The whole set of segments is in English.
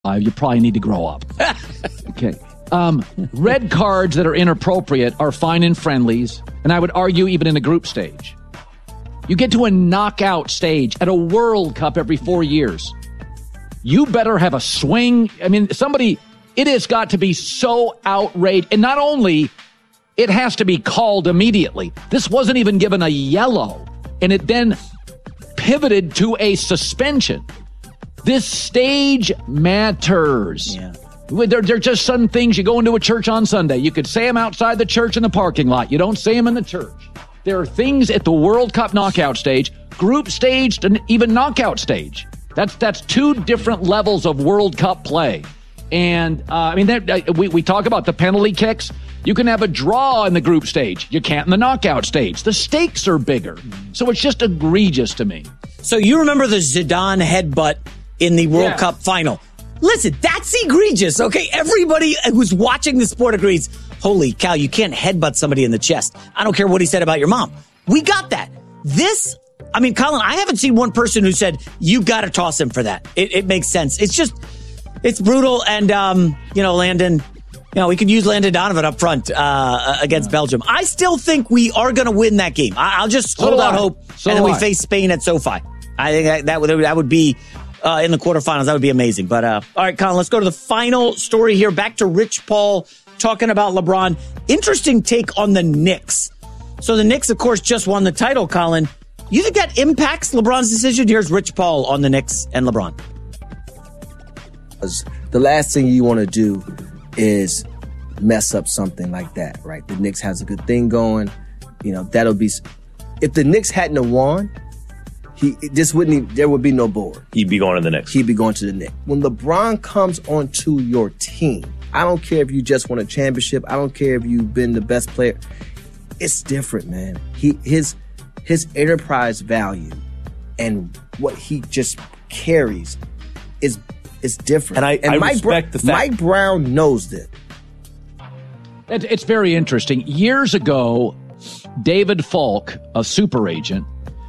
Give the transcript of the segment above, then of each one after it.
You probably need to grow up. Okay. Red cards that are inappropriate are fine in friendlies, and I would argue even in a group stage. You get to a knockout stage at a World Cup every 4 years. You better have a swing. I mean, it has got to be so outraged. And not only, it has to be called immediately. This wasn't even given a yellow, and it then pivoted to a suspension. This stage matters. Yeah. They're just some things you go into a church on Sunday. You could say them outside the church in the parking lot. You don't say them in the church. There are things at the World Cup knockout stage, group stage, and even knockout stage. That's two different levels of World Cup play. And, we talk about the penalty kicks. You can have a draw in the group stage. You can't in the knockout stage. The stakes are bigger. So it's just egregious to me. So you remember the Zidane headbutt in the World Cup final? Listen, that's egregious, okay? Everybody who's watching the sport agrees, holy cow, you can't headbutt somebody in the chest. I don't care what he said about your mom. We got that. Colin, I haven't seen one person who said, you got to toss him for that. It makes sense. It's brutal. And, Landon, we could use Landon Donovan up front against Belgium. I still think we are going to win that game. I'll just hold out hope. And then we face Spain at SoFi. I think that would be in the quarterfinals. That would be amazing. But all right, Colin, let's go to the final story here. Back to Rich Paul talking about LeBron. Interesting take on the Knicks. So the Knicks, of course, just won the title, Colin. You think that impacts LeBron's decision? Here's Rich Paul on the Knicks and LeBron. The last thing you want to do is mess up something like that, right? The Knicks has a good thing going. That'll be... If the Knicks hadn't have won, there would be no board. He'd be going to the Knicks. He'd be going to the Knicks. When LeBron comes onto your team, I don't care if you just won a championship. I don't care if you've been the best player. It's different, man. His enterprise value and what he just carries is different. And I respect the fact. Mike Brown knows that. It's very interesting. Years ago, David Falk, a super agent,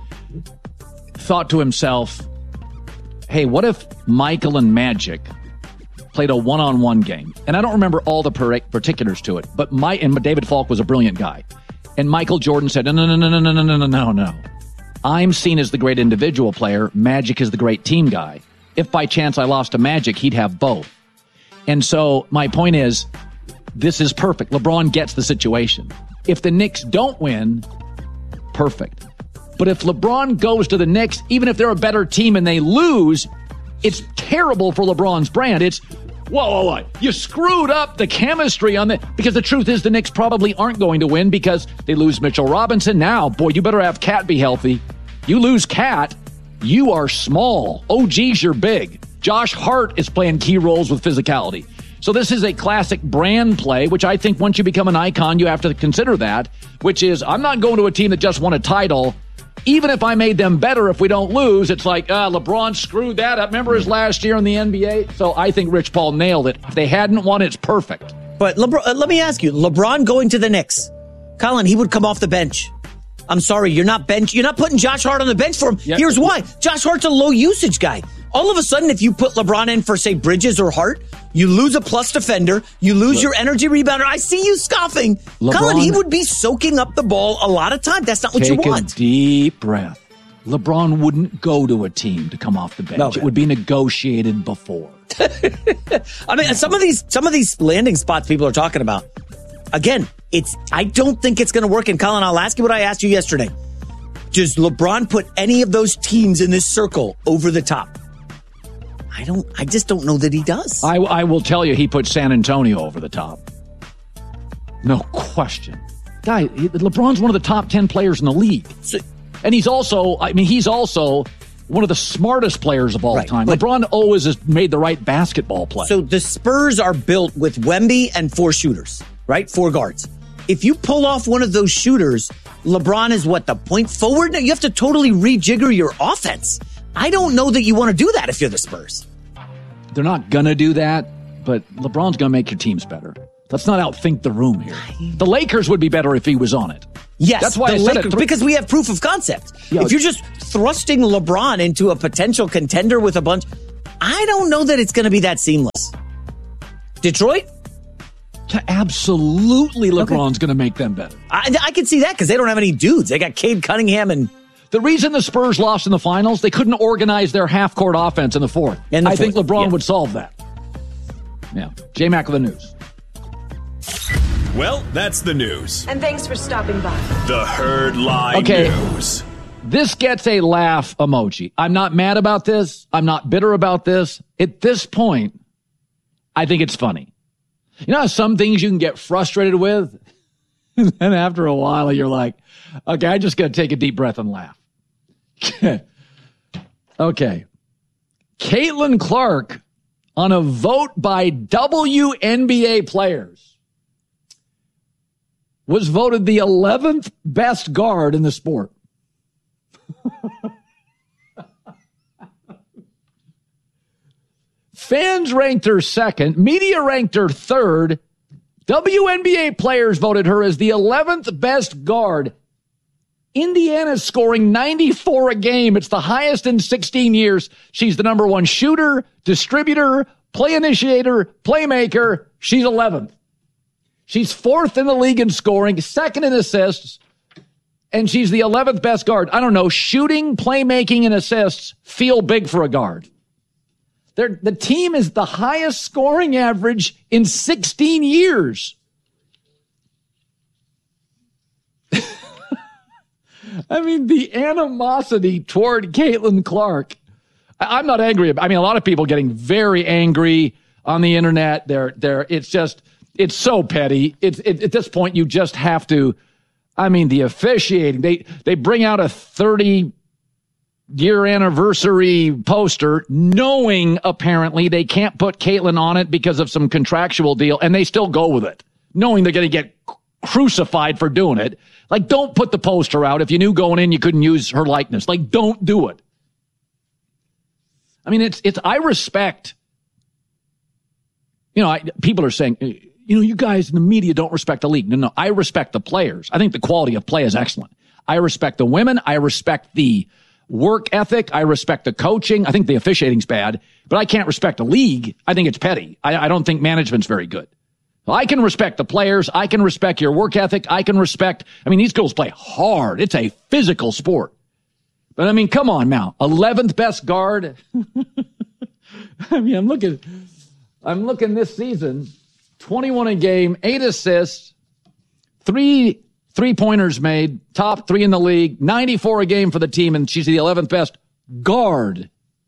thought to himself, hey, what if Michael and Magic played a one-on-one game? And I don't remember all the particulars to it, but David Falk was a brilliant guy. And Michael Jordan said, no. I'm seen as the great individual player. Magic is the great team guy. If by chance I lost to Magic, he'd have both. And so my point is, this is perfect. LeBron gets the situation. If the Knicks don't win, perfect. But if LeBron goes to the Knicks, even if they're a better team and they lose, it's terrible for LeBron's brand. It's, whoa, you screwed up the chemistry on that. Because the truth is the Knicks probably aren't going to win because they lose Mitchell Robinson. Now, boy, you better have Cat be healthy. You lose Cat, you are small. OG's you're big. Josh Hart is playing key roles with physicality. So this is a classic brand play, which I think once you become an icon, you have to consider that, which is I'm not going to a team that just won a title. Even if I made them better, if we don't lose, it's like, LeBron screwed that up. Remember his last year in the NBA? So I think Rich Paul nailed it. If they hadn't won, it's perfect. But let me ask you, LeBron going to the Knicks, Colin, he would come off the bench. I'm sorry, you're not putting Josh Hart on the bench for him. Yep. Here's why. Josh Hart's a low usage guy. All of a sudden, if you put LeBron in for, say, Bridges or Hart, you lose a plus defender, you lose your energy rebounder. I see you scoffing. LeBron, Colin, he would be soaking up the ball a lot of time. That's not what you want. Take a deep breath. LeBron wouldn't go to a team to come off the bench. Okay. It would be negotiated before. I mean, some of these landing spots people are talking about, again, I don't think it's going to work. And Colin, I'll ask you what I asked you yesterday. Does LeBron put any of those teams in this circle over the top? I just don't know that he does. I will tell you, he put San Antonio over the top. No question. Guy, LeBron's one of the top 10 players in the league. And he's also one of the smartest players of all time. LeBron always has made the right basketball play. So the Spurs are built with Wemby and 4 shooters, right? 4 guards. If you pull off one of those shooters, LeBron is the point forward? Now you have to totally rejigger your offense. I don't know that you want to do that if you're the Spurs. They're not going to do that, but LeBron's going to make your teams better. Let's not outthink the room here. The Lakers would be better if he was on it. Yes, that's why I said it. Because we have proof of concept. If you're just thrusting LeBron into a potential contender with a bunch, I don't know that it's going to be that seamless. Detroit? Absolutely, LeBron's going to make them better. I can see that because they don't have any dudes. They got Cade Cunningham and... The reason the Spurs lost in the finals, they couldn't organize their half-court offense in the fourth. I think LeBron would solve that. Yeah. J-Mac with the news. Well, that's the news. And thanks for stopping by. The Herd Line News. This gets a laugh emoji. I'm not mad about this. I'm not bitter about this. At this point, I think it's funny. You know how some things you can get frustrated with? And then after a while, you're like, okay, I just got to take a deep breath and laugh. Okay. Caitlin Clark on a vote by WNBA players was voted the 11th best guard in the sport. Fans ranked her second. Media ranked her third. WNBA players voted her as the 11th best guard. Indiana's scoring 94 a game. It's the highest in 16 years. She's the number one shooter, distributor, play initiator, playmaker. She's 11th. She's fourth in the league in scoring, second in assists, and she's the 11th best guard. I don't know, shooting, playmaking, and assists feel big for a guard. The team is the highest scoring average in 16 years. I mean, the animosity toward Caitlin Clark. I'm not angry. I mean, a lot of people getting very angry on the internet. It's so petty. At this point, you just have to, I mean, the officiating, they bring out a 30-year anniversary poster, knowing apparently they can't put Caitlin on it because of some contractual deal, and they still go with it, knowing they're going to get crucified for doing it. Like, don't put the poster out if you knew going in you couldn't use her likeness. Like, don't do it. I mean, I respect, people are saying, you guys in the media don't respect the league. No, I respect the players. I think the quality of play is excellent. I respect the women. I respect the work ethic. I respect the coaching. I think the officiating's bad, but I can't respect the league. I think it's petty. I don't think management's very good. I can respect the players. I can respect your work ethic. These girls play hard. It's a physical sport. But I mean, come on now. 11th best guard. I mean, I'm looking this season, 21 a game, 8 assists, 3 3-pointers made, top 3 in the league, 94 a game for the team, and she's the 11th best guard.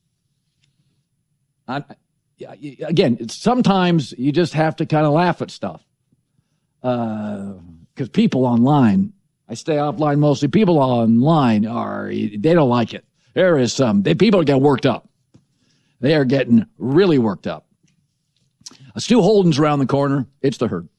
Again, sometimes you just have to kind of laugh at stuff. Because people online, I stay offline mostly, people online they don't like it. There is people get worked up. They are getting really worked up. Stu Holden's around the corner. It's the Herd.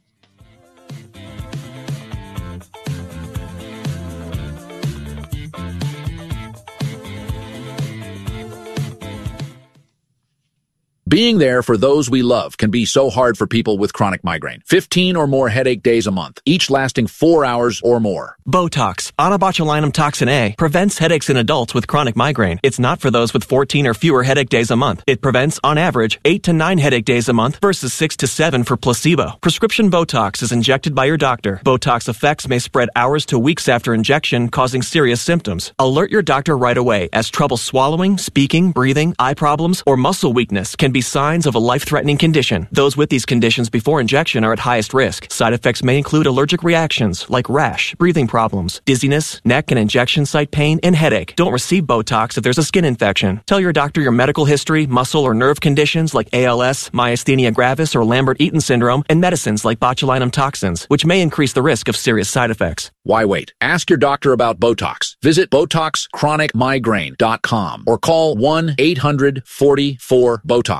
Being there for those we love can be so hard for people with chronic migraine. 15 or more headache days a month, each lasting 4 hours or more. Botox, onabotulinum toxin A, prevents headaches in adults with chronic migraine. It's not for those with 14 or fewer headache days a month. It prevents, on average, 8 to 9 headache days a month versus 6 to 7 for placebo. Prescription Botox is injected by your doctor. Botox effects may spread hours to weeks after injection, causing serious symptoms. Alert your doctor right away, as trouble swallowing, speaking, breathing, eye problems, or muscle weakness can be signs of a life-threatening condition. Those with these conditions before injection are at highest risk. Side effects may include allergic reactions like rash, breathing problems, dizziness, neck and injection site pain, and headache. Don't receive Botox if there's a skin infection. Tell your doctor your medical history, muscle or nerve conditions like ALS, myasthenia gravis, or Lambert-Eaton syndrome, and medicines like botulinum toxins, which may increase the risk of serious side effects. Why wait? Ask your doctor about Botox. Visit BotoxChronicMigraine.com or call 1-800-44-BOTOX.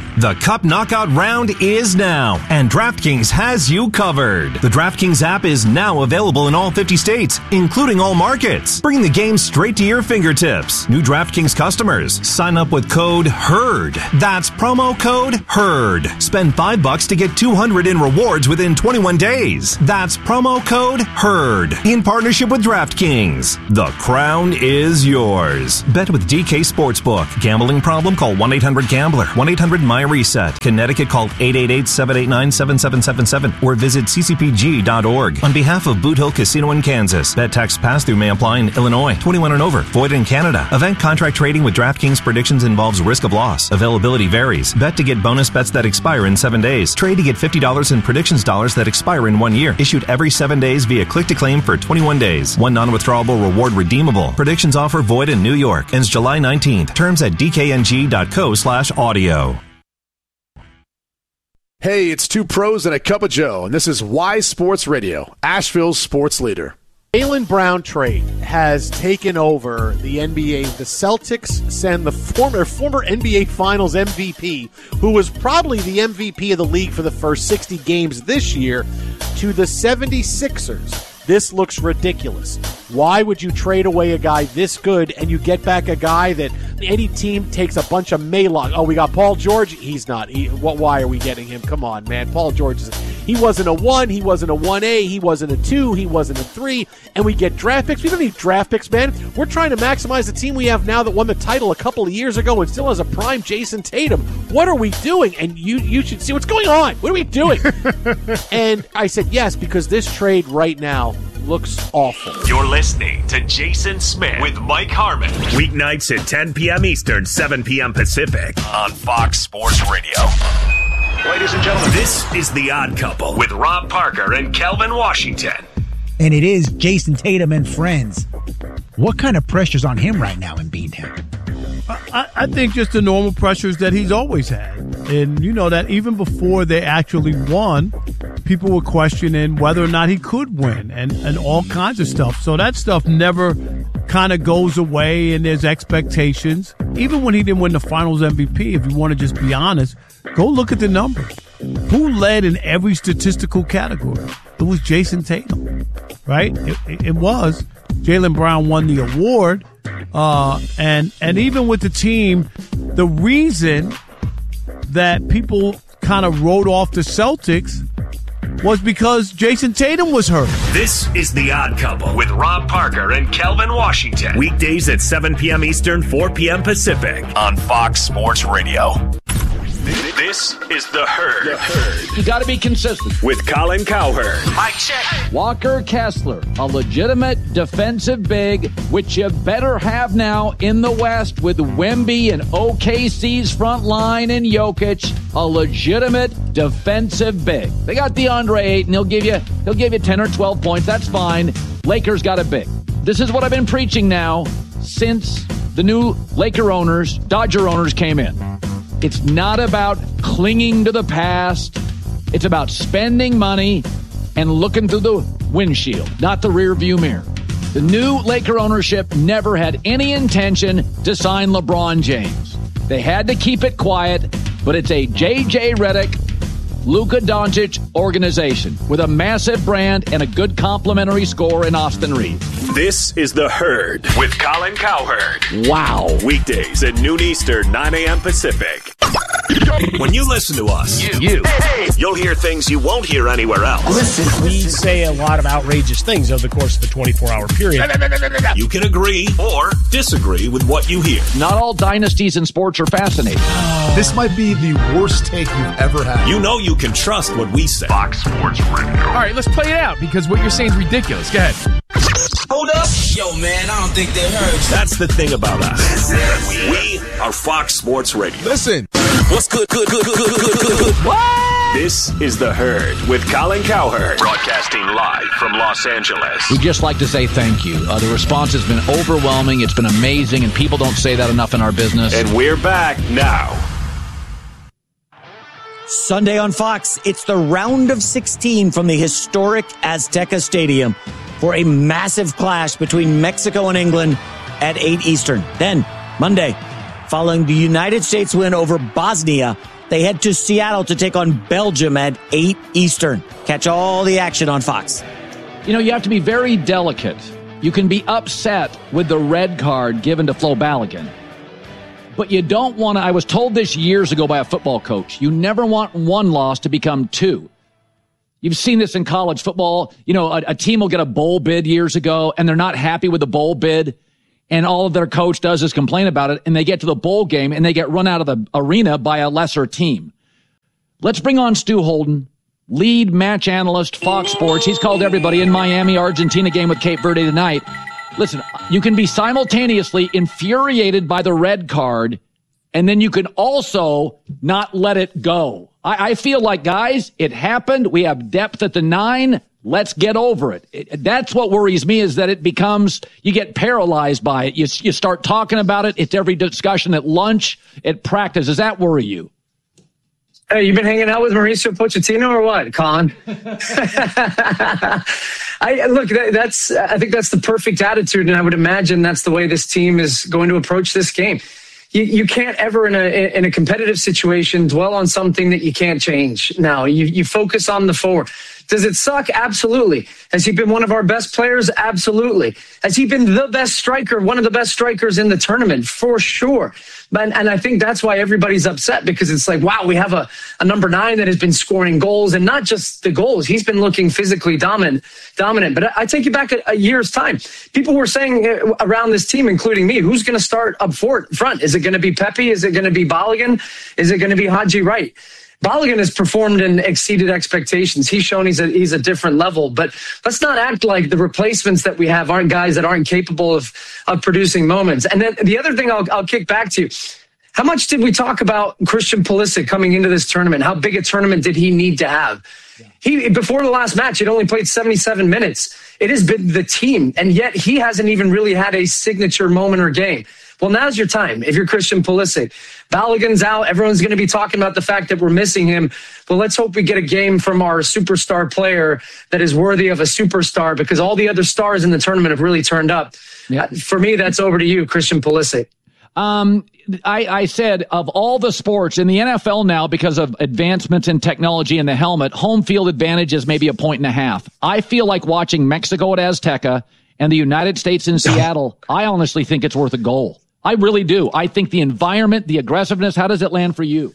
The Cup Knockout round is now, and DraftKings has you covered. The DraftKings app is now available in all 50 states, including all markets. Bring the game straight to your fingertips. New DraftKings customers, sign up with code HERD. That's promo code HERD. Spend $5 to get $200 in rewards within 21 days. That's promo code HERD. In partnership with DraftKings. The crown is yours. Bet with DK Sportsbook. Gambling problem? Call 1-800-GAMBLER. 1-800-MY-RESET. Connecticut, call 888-789-7777 or visit ccpg.org. On behalf of Boot Hill Casino in Kansas, bet tax pass-through may apply in Illinois. 21 and over. Void in Canada. Event contract trading with DraftKings predictions involves risk of loss. Availability varies. Bet to get bonus bets that expire in 7 days. Trade to get $50 in predictions dollars that expire in 1 year. Issued every 7 days via click-to-claim for 21 days. One non-withdrawable reward redeemable. Predictions offer void in New York. Ends July 19th. Terms at dkng.co/audio. Hey, it's two pros and a cup of Joe, and this is Wise Sports Radio, Asheville's sports leader. Jaylen Brown trade has taken over the NBA. The Celtics send the former NBA Finals MVP, who was probably the MVP of the league for the first 60 games this year, to the 76ers. This looks ridiculous. Why would you trade away a guy this good and you get back a guy that any team takes a bunch of Maylog? Oh, we got Paul George. He's not. Why are we getting him? Come on, man. Paul George, he wasn't a 1. He wasn't a 1A. He wasn't a 2. He wasn't a 3. And we get draft picks. We don't need draft picks, man. We're trying to maximize the team we have now that won the title a couple of years ago and still has a prime Jason Tatum. What are we doing? And you should see what's going on. What are we doing? And I said yes, because this trade right now looks awful. You're listening to Jason Smith with Mike Harmon. Weeknights at 10 p.m. Eastern, 7 p.m. Pacific on Fox Sports Radio. Ladies and gentlemen, this is The Odd Couple with Rob Parker and Kelvin Washington. And it is Jason Tatum and friends. What kind of pressure's on him right now in Beantown? I think just the normal pressures that he's always had. And you know that even before they actually won, people were questioning whether or not he could win and all kinds of stuff. So that stuff never kind of goes away, and there's expectations. Even when he didn't win the Finals MVP, if you want to just be honest, go look at the numbers. Who led in every statistical category? It was Jason Tatum, right? It was. Jaylen Brown won the award. And even with the team, the reason that people kind of wrote off the Celtics was because Jason Tatum was hurt. This is The Odd Couple with Rob Parker and Kelvin Washington. Weekdays at 7 p.m. Eastern, 4 p.m. Pacific on Fox Sports Radio. This is The Herd. You got to be consistent. With Colin Cowherd. Mike check. Walker Kessler, a legitimate defensive big, which you better have now in the West with Wemby and OKC's front line and Jokic, a legitimate defensive big. They got DeAndre Ayton. He'll give you 10 or 12 points. That's fine. Lakers got a big. This is what I've been preaching now since the new Dodger owners came in. It's not about clinging to the past. It's about spending money and looking through the windshield, not the rear view mirror. The new Laker ownership never had any intention to sign LeBron James. They had to keep it quiet, but it's a J.J. Redick, Luka Doncic organization with a massive brand and a good complimentary score in Austin Reeves. This is The Herd with Colin Cowherd. Wow. Weekdays at noon Eastern, 9 a.m. Pacific. When you listen to us, you'll hear things you won't hear anywhere else. Listen, we say a lot of outrageous things over the course of the 24-hour period. You can agree or disagree with what you hear. Not all dynasties in sports are fascinating. This might be the worst take you've ever had. You know you can trust what we say. Fox Sports Radio. All right, let's play it out because what you're saying is ridiculous. Go ahead. Hold up. Yo, man, I don't think they heard you. That's the thing about us. We are Fox Sports Radio. Listen. What's good? What? This is The Herd with Colin Cowherd. Broadcasting live from Los Angeles. We'd just like to say thank you. The response has been overwhelming. It's been amazing, and people don't say that enough in our business. And we're back now. Sunday on Fox, it's the round of 16 from the historic Azteca Stadium for a massive clash between Mexico and England at 8 Eastern. Then, Monday, following the United States win over Bosnia, They head to Seattle to take on Belgium at 8 Eastern. Catch all the action on Fox. You know, you have to be very delicate. You can be upset with the red card given to Flo Balogun. But you don't want to, I was told this years ago by a football coach, you never want one loss to become two. You've seen this in college football. You know, a team will get a bowl bid years ago, and they're not happy with the bowl bid, and all their coach does is complain about it, and they get to the bowl game, and they get run out of the arena by a lesser team. Let's bring on Stu Holden, lead match analyst, Fox Sports. He's called everybody in Miami, Argentina game with Cape Verde tonight. Listen, you can be simultaneously infuriated by the red card, and then you can also not let it go. I feel like, guys, it happened. We have depth at the 9. Let's get over it. That's what worries me, is that it becomes, you get paralyzed by it. You start talking about it. It's every discussion at lunch, at practice. Does that worry you? Hey, you been hanging out with Mauricio Pochettino or what, Con? I think that's the perfect attitude, and I would imagine that's the way this team is going to approach this game. You can't ever in a competitive situation dwell on something that you can't change. Now, you focus on the forward. Does it suck? Absolutely. Has he been one of our best players? Absolutely. Has he been the best striker, one of the best strikers in the tournament? For sure. And I think that's why everybody's upset, because it's like, wow, we have a number 9 that has been scoring goals, and not just the goals. He's been looking physically dominant. But I take you back a year's time. People were saying around this team, including me, who's going to start up front? Is it going to be Pepe? Is it going to be Balogun? Is it going to be Haji Wright? Balogun has performed and exceeded expectations. He's shown he's a different level. But let's not act like the replacements that we have aren't guys that aren't capable of producing moments. And then the other thing I'll kick back to you, how much did we talk about Christian Pulisic coming into this tournament? How big a tournament did he need to have? Before the last match, he'd only played 77 minutes. It has been the team, and yet he hasn't even really had a signature moment or game. Well, now's your time. If you're Christian Pulisic, Balogun's out. Everyone's going to be talking about the fact that we're missing him. Well, let's hope we get a game from our superstar player that is worthy of a superstar, because all the other stars in the tournament have really turned up. Yeah. For me, that's over to you, Christian Pulisic. I said, of all the sports in the NFL now, because of advancements in technology in the helmet, home field advantage is maybe 1.5 points. I feel like watching Mexico at Azteca and the United States in Seattle. I honestly think it's worth a goal. I really do. I think the environment, the aggressiveness, how does it land for you?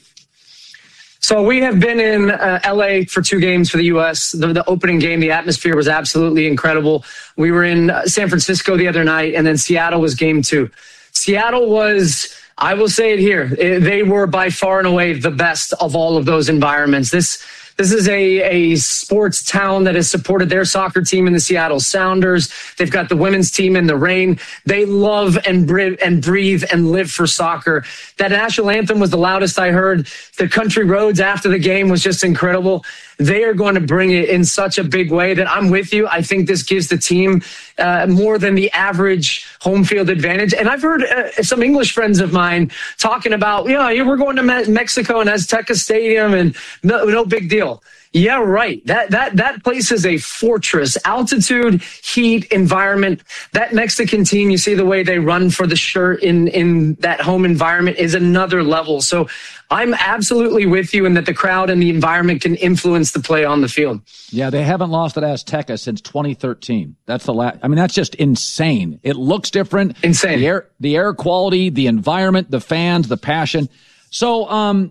So we have been in LA for 2 games for the U.S. The opening game, the atmosphere was absolutely incredible. We were in San Francisco the other night, and then Seattle was game 2. Seattle was, I will say it here, they were by far and away the best of all of those environments. This is a sports town that has supported their soccer team in the Seattle Sounders. They've got the women's team in the Reign. They love and breathe and live for soccer. That national anthem was the loudest I heard. The country roads after the game was just incredible. They are going to bring it in such a big way that I'm with you. I think this gives the team more than the average home field advantage. And I've heard some English friends of mine talking about, we're going to Mexico and Azteca Stadium and no big deal. Yeah, right. That place is a fortress. Altitude, heat, environment. That Mexican team, you see the way they run for the shirt in that home environment is another level. So I'm absolutely with you in that the crowd and the environment can influence the play on the field. Yeah, they haven't lost at Azteca since 2013. That's the last. I mean, that's just insane. It looks different. Insane. The air quality, the environment, the fans, the passion. So,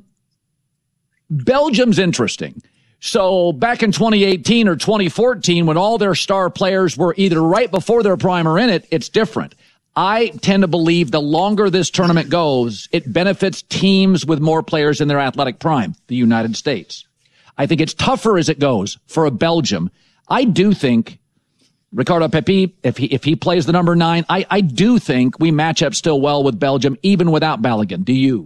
Belgium's interesting. So back in 2018 or 2014, when all their star players were either right before their prime or in it, it's different. I tend to believe the longer this tournament goes, it benefits teams with more players in their athletic prime, the United States. I think it's tougher as it goes for a Belgium. I do think Ricardo Pepi, if he plays the number 9, I do think we match up still well with Belgium, even without Balogun. Do you?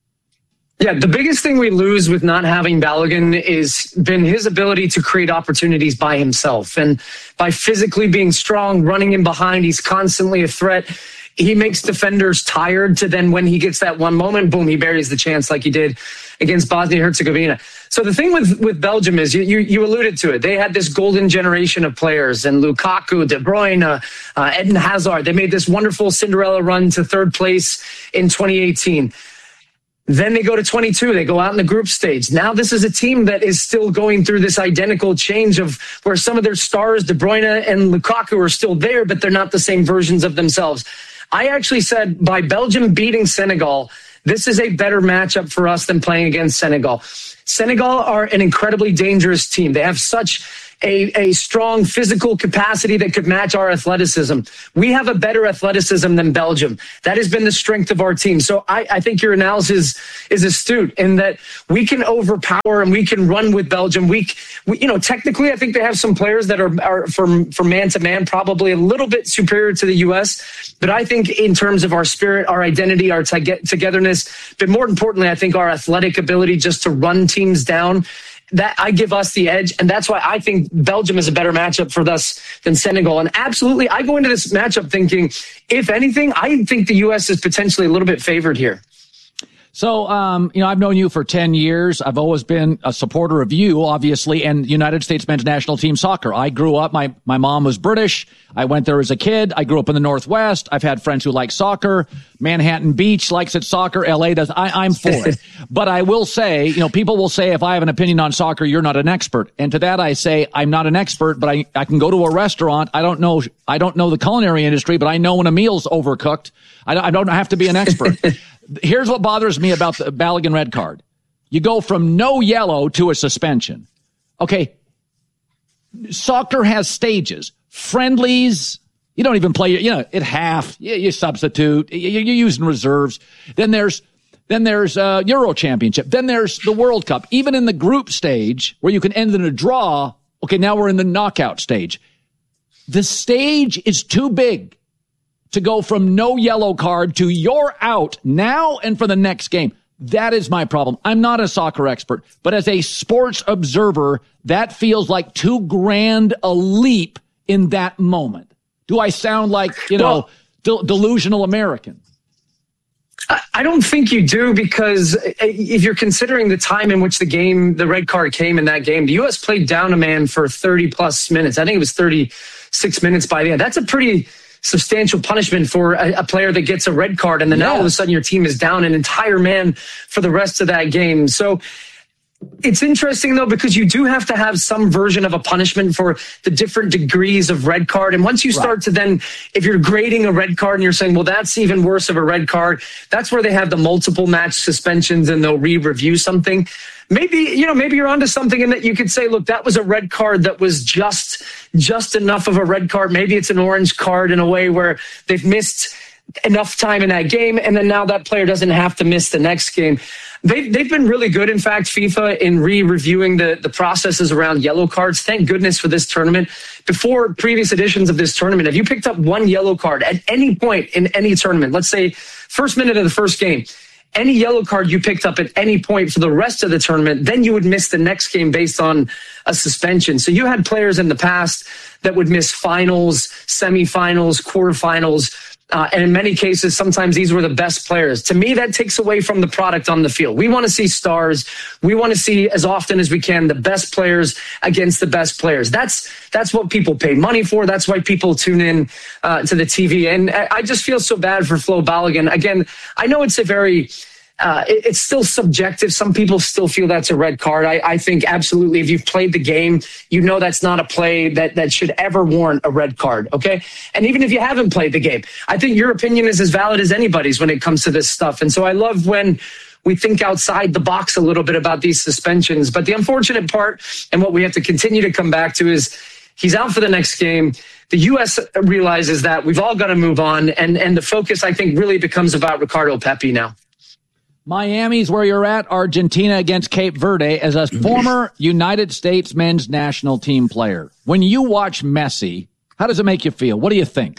Yeah, the biggest thing we lose with not having Balogun is been his ability to create opportunities by himself. And by physically being strong, running in behind, he's constantly a threat. He makes defenders tired to then when he gets that one moment, boom, he buries the chance like he did against Bosnia-Herzegovina. So the thing with Belgium is, you alluded to it, they had this golden generation of players, and Lukaku, De Bruyne, Eden Hazard. They made this wonderful Cinderella run to third place in 2018. Then they go to 22. They go out in the group stage. Now this is a team that is still going through this identical change of where some of their stars, De Bruyne and Lukaku, are still there, but they're not the same versions of themselves. I actually said by Belgium beating Senegal, this is a better matchup for us than playing against Senegal. Senegal are an incredibly dangerous team. They have such a strong physical capacity that could match our athleticism. We have a better athleticism than Belgium. That has been the strength of our team. So I think your analysis is astute in that we can overpower and we can run with Belgium. We technically, I think they have some players that are from man to man, probably a little bit superior to the U.S. But I think in terms of our spirit, our identity, our togetherness, but more importantly, I think our athletic ability just to run teams down, that I give us the edge, and that's why I think Belgium is a better matchup for us than Senegal. And absolutely, I go into this matchup thinking, if anything, I think the U.S. is potentially a little bit favored here. So, I've known you for 10 years. I've always been a supporter of you, obviously, and United States men's national team soccer. I grew up, my mom was British. I went there as a kid. I grew up in the Northwest. I've had friends who like soccer. Manhattan Beach likes its soccer. LA does. I'm for it. But I will say, people will say, if I have an opinion on soccer, you're not an expert. And to that I say, I'm not an expert, but I can go to a restaurant. I don't know the culinary industry, but I know when a meal's overcooked. I don't have to be an expert. Here's what bothers me about the Balogun red card. You go from no yellow to a suspension. Okay. Soccer has stages. Friendlies, you don't even play, at half. You substitute. You're using reserves. Then there's Euro Championship. Then there's the World Cup. Even in the group stage where you can end in a draw. Okay, now we're in the knockout stage. The stage is too big to go from no yellow card to you're out now and for the next game. That is my problem. I'm not a soccer expert, but as a sports observer, that feels like too grand a leap in that moment. Do I sound like, delusional American? I don't think you do, because if you're considering the time in which the red card came in that game, the U.S. played down a man for 30 plus minutes. I think it was 36 minutes by the end. That's a pretty substantial punishment for a player that gets a red card, and then all of a sudden your team is down an entire man for the rest of that game. So it's interesting, though, because you do have to have some version of a punishment for the different degrees of red card. And once you start to then, if you're grading a red card and you're saying, well, that's even worse of a red card, that's where they have the multiple match suspensions and they'll re-review something. Maybe you're onto something in that you could say, look, that was a red card that was just enough of a red card. Maybe it's an orange card in a way where they've missed enough time in that game, and then now that player doesn't have to miss the next game. They've been really good, in fact, FIFA, in re-reviewing the processes around yellow cards. Thank goodness for this tournament. Before previous editions of this tournament, if you picked up one yellow card at any point in any tournament, let's say first minute of the first game, any yellow card you picked up at any point for the rest of the tournament, then you would miss the next game based on a suspension. So you had players in the past that would miss finals, semifinals, quarterfinals, and in many cases, sometimes these were the best players. To me, that takes away from the product on the field. We want to see stars. We want to see, as often as we can, the best players against the best players. That's what people pay money for. That's why people tune in to the TV. And I just feel so bad for Flo Balogun. Again, I know it's a very... it's still subjective. Some people still feel that's a red card. I think absolutely, if you've played the game, that's not a play that should ever warrant a red card, okay? And even if you haven't played the game, I think your opinion is as valid as anybody's when it comes to this stuff. And so I love when we think outside the box a little bit about these suspensions. But the unfortunate part, and what we have to continue to come back to, is he's out for the next game. The U.S. realizes that. We've all got to move on. And the focus, I think, really becomes about Ricardo Pepi now. Miami's where you're at. Argentina against Cape Verde. As a former United States men's national team player, when you watch Messi, how does it make you feel? What do you think?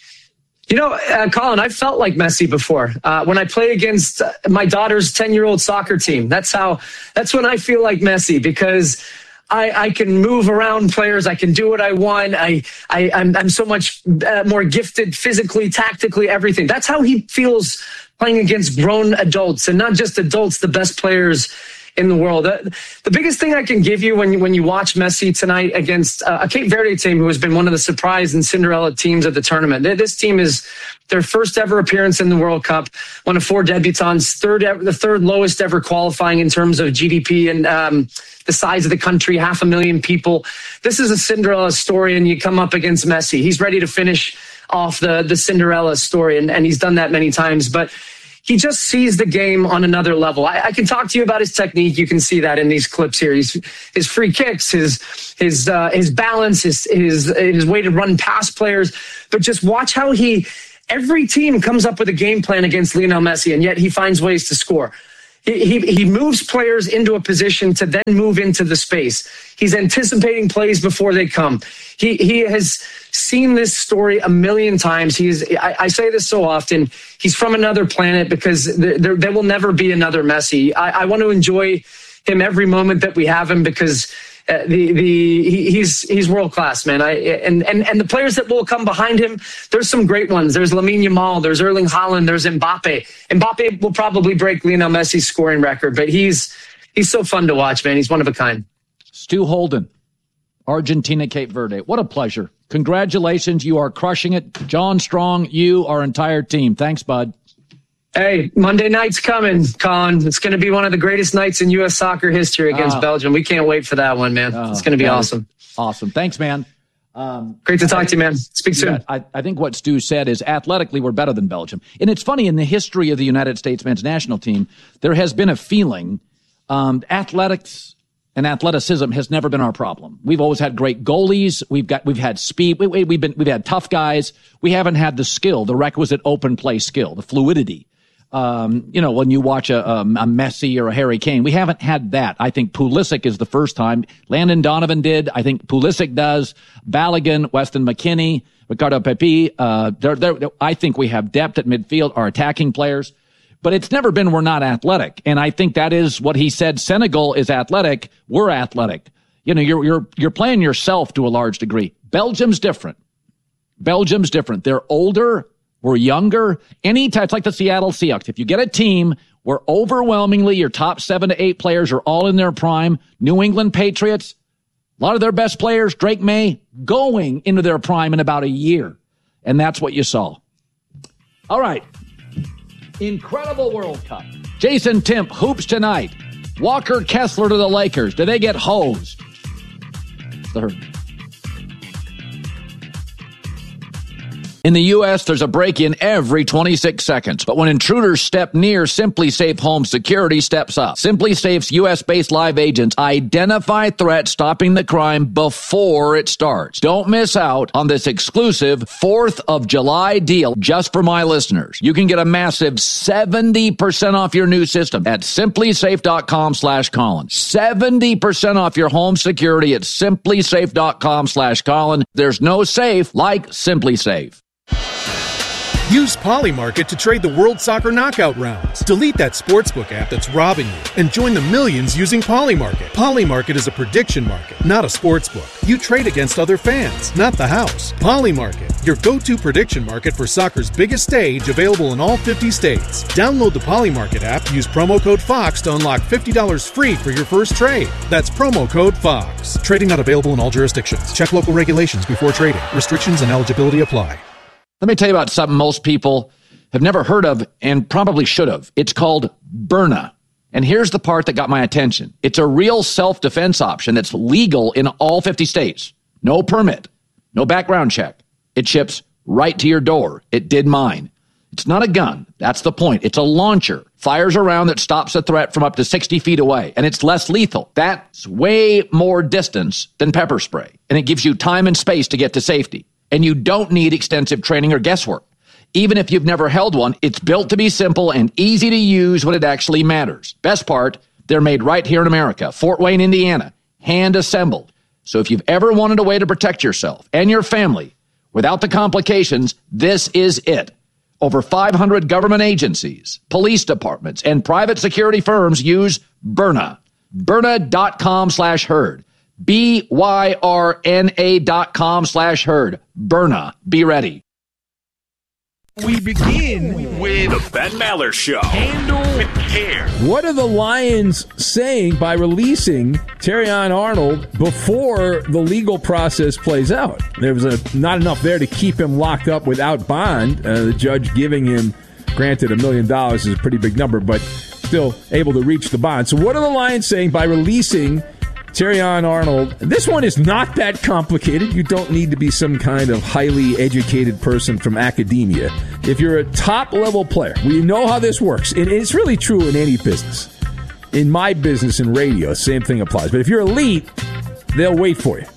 Colin, I've felt like Messi before. When I play against my daughter's 10-year-old soccer team, that's when I feel like Messi, because I can move around players. I can do what I want. I'm so much more gifted physically, tactically, everything. That's how he feels playing against grown adults, and not just adults, the best players in the world. The biggest thing I can give you when you watch Messi tonight against a Cape Verde team who has been one of the surprise and Cinderella teams of the tournament. This team is their first ever appearance in the World Cup, one of 4 debutants, the third lowest ever qualifying in terms of GDP and the size of the country, 500,000 people. This is a Cinderella story, and you come up against Messi. He's ready to finish off the Cinderella story, and he's done that many times. But he just sees the game on another level. I can talk to you about his technique. You can see that in these clips here. His free kicks, his balance, his way to run past players. But just watch how every team comes up with a game plan against Lionel Messi, and yet he finds ways to score. He moves players into a position to then move into the space. He's anticipating plays before they come. He has seen this story a million times. I say this so often. He's from another planet because there will never be another Messi. I want to enjoy him every moment that we have him because he's world class, man. And the players that will come behind him, there's some great ones. There's Lamine Yamal, there's Erling Haaland, there's Mbappe. Mbappe will probably break Lionel Messi's scoring record, but he's so fun to watch, man. He's one of a kind. Stu Holden, Argentina, Cape Verde. What a pleasure. Congratulations. You are crushing it. John Strong, you, our entire team. Thanks, bud. Hey, Monday night's coming, Colin. It's going to be one of the greatest nights in U.S. soccer history against Belgium. We can't wait for that one, man. It's going to be awesome. Awesome. Thanks, man. Great to talk to you, man. Speak soon. I think what Stu said is athletically we're better than Belgium. And it's funny, in the history of the United States men's national team, there has been a feeling athletics and athleticism has never been our problem. We've always had great goalies. We've had speed. We've had tough guys. We haven't had the skill, the requisite open play skill, the fluidity. When you watch a Messi or a Harry Kane, we haven't had that. I think Pulisic is the first time. Landon Donovan did. I think Pulisic does. Balogun, Weston McKennie, Ricardo Pepi. I think we have depth at midfield, our attacking players. But it's never been we're not athletic. And I think that is what he said. Senegal is athletic. We're athletic. You're playing yourself to a large degree. Belgium's different. They're older. We're younger. It's like the Seattle Seahawks. If you get a team where overwhelmingly your top 7 to 8 players are all in their prime, New England Patriots, a lot of their best players, Drake May, going into their prime in about a year. And that's what you saw. All right. Incredible World Cup. Jason Timp, hoops tonight. Walker Kessler to the Lakers. Do they get hosed? Third. In the U.S., there's a break-in every 26 seconds. But when intruders step near, SimpliSafe Home Security steps up. SimpliSafe's U.S.-based live agents identify threats, stopping the crime before it starts. Don't miss out on this exclusive 4th of July deal just for my listeners. You can get a massive 70% off your new system at SimpliSafe.com/Colin. 70% off your home security at SimpliSafe.com/Colin. There's no safe like SimpliSafe. Use Polymarket to trade the World Soccer Knockout rounds. Delete that sportsbook app that's robbing you and join the millions using Polymarket. Polymarket is a prediction market, not a sportsbook. You trade against other fans, not the house. Polymarket, your go-to prediction market for soccer's biggest stage, available in all 50 states. Download the Polymarket app, use promo code FOX to unlock $50 free for your first trade. That's promo code FOX. Trading not available in all jurisdictions. Check local regulations before trading. Restrictions and eligibility apply. Let me tell you about something most people have never heard of and probably should have. It's called Byrna. And here's the part that got my attention. It's a real self-defense option that's legal in all 50 states. No permit, no background check. It ships right to your door. It did mine. It's not a gun. That's the point. It's a launcher. Fires a round that stops a threat from up to 60 feet away. And it's less lethal. That's way more distance than pepper spray. And it gives you time and space to get to safety. And you don't need extensive training or guesswork. Even if you've never held one, it's built to be simple and easy to use when it actually matters. Best part, they're made right here in America, Fort Wayne, Indiana, hand assembled. So if you've ever wanted a way to protect yourself and your family without the complications, this is it. Over 500 government agencies, police departments, and private security firms use Byrna. Byrna.com/herd. BYRNA.com/herd. Byrna. Be ready. We begin with the Ben Maller Show. Handle with care. What are the Lions saying by releasing Terrion Arnold before the legal process plays out? There was not enough there to keep him locked up without bond. The judge giving him, granted, $1 million is a pretty big number, but still able to reach the bond. So what are the Lions saying by releasing Terrion Arnold? This one is not that complicated. You don't need to be some kind of highly educated person from academia. If you're a top-level player, we know how this works. And it's really true in any business. In my business in radio, same thing applies. But if you're elite, they'll wait for you.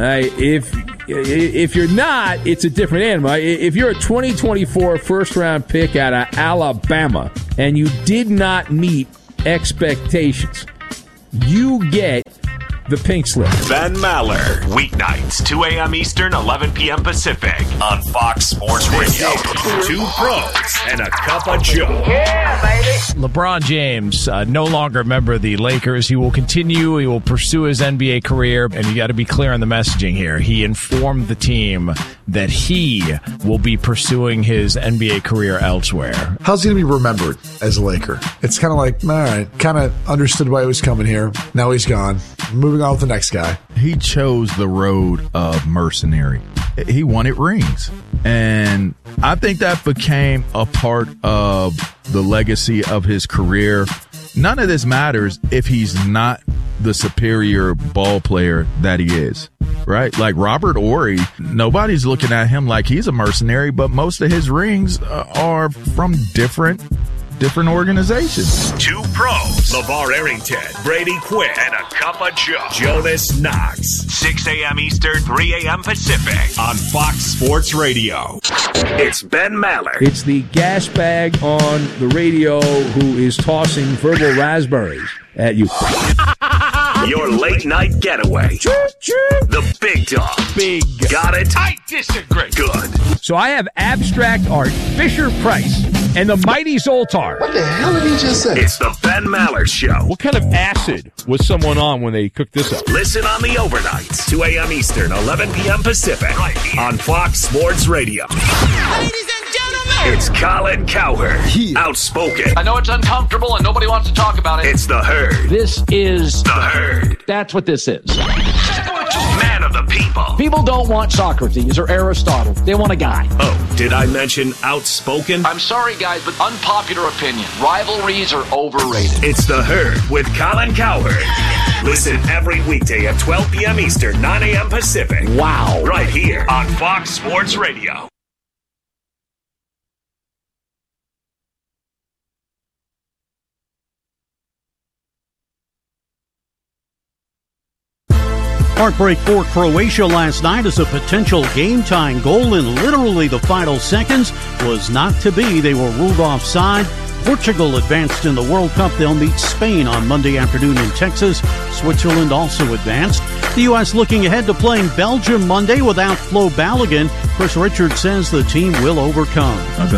If you're not, it's a different animal. If you're a 2024 first-round pick out of Alabama and you did not meet expectations, you get the pink slip. Ben Maller, weeknights, 2 a.m. Eastern, 11 p.m. Pacific, on Fox Sports Radio. Two pros and a cup of Joe. Yeah, baby. LeBron James, no longer a member of the Lakers. He will continue. He will pursue his NBA career, and you got to be clear on the messaging here. He informed the team that he will be pursuing his NBA career elsewhere. How's he going to be remembered as a Laker? It's kind of like, all right, kind of understood why he was coming here. Now he's gone. Moving on with the next guy. He chose the road of mercenary. He wanted rings. And I think that became a part of the legacy of his career. None of this matters if he's not the superior ball player that he is, right? Like Robert Horry, nobody's looking at him like he's a mercenary, but most of his rings are from different organizations. Two pros, LeVar Arrington, Brady Quinn, and a cup of Joe. Jonas Knox, 6 a.m. Eastern, 3 a.m. Pacific, on Fox Sports Radio. It's Ben Maller. It's the gas bag on the radio who is tossing verbal raspberries at you. Your late night getaway. The big dog. Big. Got it? I disagree. Good. So I have abstract art, Fisher-Price, and the mighty Zoltar. What the hell did he just say? It's the Ben Maller Show. What kind of acid was someone on when they cooked this up? Listen on the overnights, 2 a.m. Eastern, 11 p.m. Pacific, right here on Fox Sports Radio. Ladies and gentlemen, it's Colin Cowherd, outspoken. I know it's uncomfortable and nobody wants to talk about it. It's the Herd. This is the Herd. That's what this is. Man of the people. People don't want Socrates or Aristotle. They want a guy. Oh, did I mention outspoken? I'm sorry, guys, but unpopular opinion. Rivalries are overrated. It's the Herd with Colin Cowherd. Listen every weekday at 12 p.m. Eastern, 9 a.m. Pacific. Wow. Right here on Fox Sports Radio. Heartbreak for Croatia last night as a potential game-tying goal in literally the final seconds was not to be. They were ruled offside. Portugal advanced in the World Cup. They'll meet Spain on Monday afternoon in Texas. Switzerland also advanced. The U.S. looking ahead to playing Belgium Monday without Flo Balogun. Chris Richards says the team will overcome.